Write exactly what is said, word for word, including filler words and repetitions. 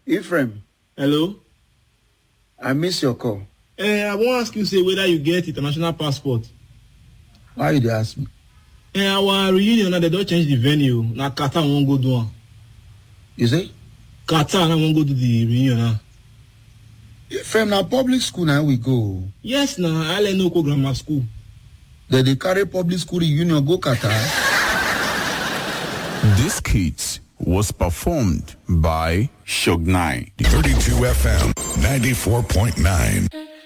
Ephraim. Hello? I miss your call. Eh, I won't ask you say whether you get international passport. Why you dey ask me? Eh, our reunion now they don't change the venue. Now Qatar won't go do one. You say? Qatar now won't go to the reunion now. From na public school now we go. Yes, now I let no grammar school. Then they carry public school reunion go Qatar. This skit was performed by Shognai. thirty-two F M ninety-four point nine.